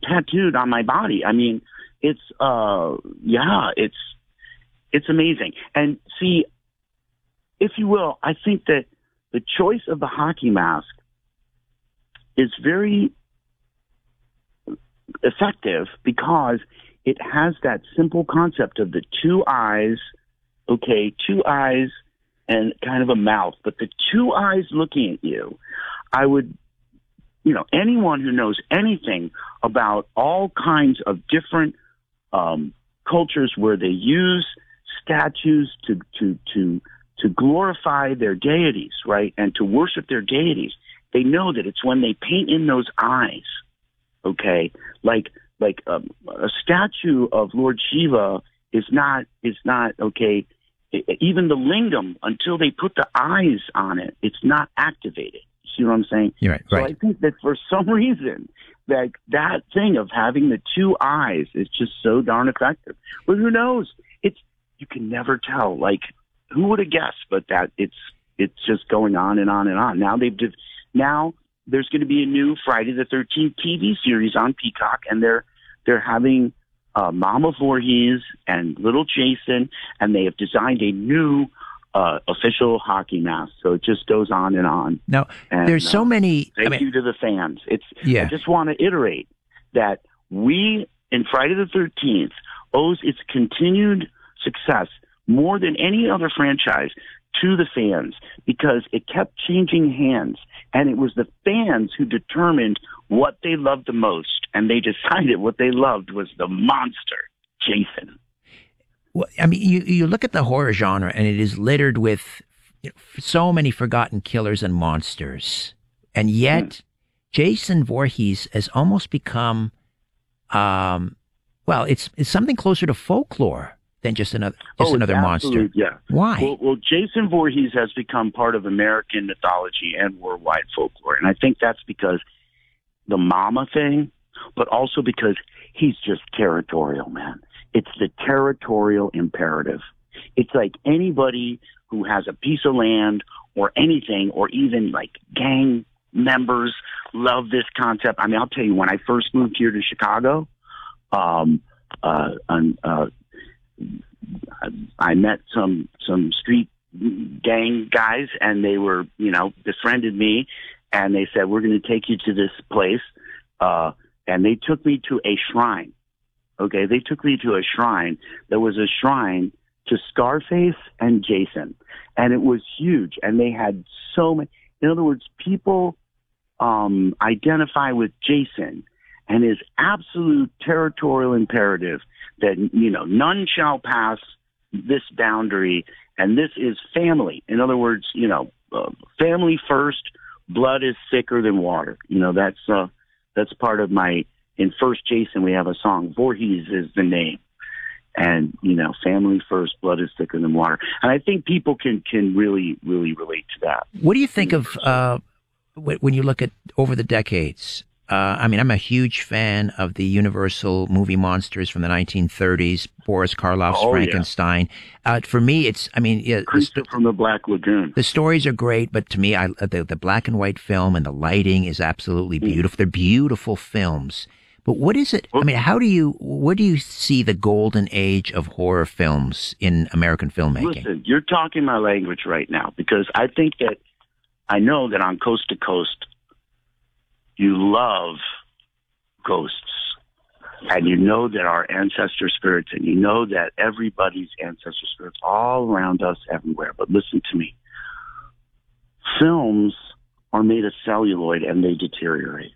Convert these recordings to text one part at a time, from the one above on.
tattooed on my body. I mean, it's amazing. And see, if you will, I think that the choice of the hockey mask is very effective because it has that simple concept of the two eyes, and kind of a mouth, but the two eyes looking at you. I would, anyone who knows anything about all kinds of different cultures where they use statues to glorify their deities, right, and to worship their deities, they know that it's when they paint in those eyes, okay, like a statue of Lord Shiva is not okay. Even the lingam, until they put the eyes on it, it's not activated. You see what I'm saying? You're right. So I think that for some reason, that thing of having the two eyes is just so darn effective. But who knows? You can never tell. Like, who would have guessed? But that it's just going on and on and on. Now now there's going to be a new Friday the 13th TV series on Peacock, and they're having Mama Voorhees and little Jason, and they have designed a new official hockey mask. So it just goes on and on. Now, there's so many. Thank you to the fans. I just want to iterate that we in Friday the 13th owes its continued success more than any other franchise to the fans, because it kept changing hands, and it was the fans who determined what they loved the most, and they decided what they loved was the monster, Jason. Well, I mean, you look at the horror genre, and it is littered with so many forgotten killers and monsters, and yet Jason Voorhees has almost become, it's something closer to folklore than just another monster. Yeah. Why? Well, Jason Voorhees has become part of American mythology and worldwide folklore, and I think that's because the mama thing, but also because he's just territorial, man. It's the territorial imperative. It's like anybody who has a piece of land or anything, or even like gang members love this concept. I mean, I'll tell you, when I first moved here to Chicago, I met some street gang guys, and they were, befriended me, and they said, we're going to take you to this place. And they took me to a shrine. Okay. They took me to a shrine. There was a shrine to Scarface and Jason, and it was huge. And they had so many, in other words, people, identify with Jason and his absolute territorial imperative that, none shall pass this boundary, and this is family. In other words, family first, blood is thicker than water. That's part of in First Jason, we have a song, Voorhees is the name. And, family first, blood is thicker than water. And I think people can really, really relate to that. What do you think of, when you look at over the decades? I'm a huge fan of the Universal movie monsters from the 1930s, Boris Karloff's Frankenstein. Yeah. For me, Creature from the Black Lagoon. The stories are great, but to me, the black and white film and the lighting is absolutely beautiful. They're beautiful films. But what is it? Where do you see the golden age of horror films in American filmmaking? Listen, you're talking my language right now, because I know that on Coast to Coast, you love ghosts, and you know that our ancestor spirits, and you know that everybody's ancestor spirits all around us everywhere. But listen to me. Films are made of celluloid, and they deteriorate.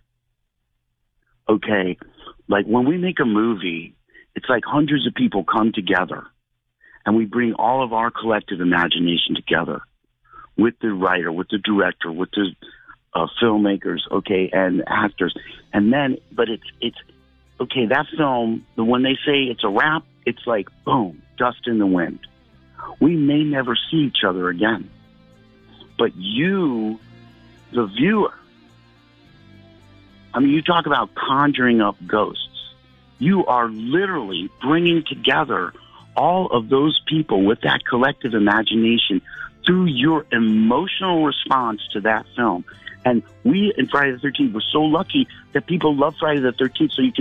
Okay? Like when we make a movie, it's like hundreds of people come together, and we bring all of our collective imagination together with the writer, with the director, with the filmmakers, okay, and actors. And then, but it's okay, that film, when they say it's a wrap, it's like, boom, dust in the wind. We may never see each other again. But you, the viewer, you talk about conjuring up ghosts. You are literally bringing together all of those people with that collective imagination through your emotional response to that film. And we in Friday the 13th were so lucky that people love Friday the 13th, so you can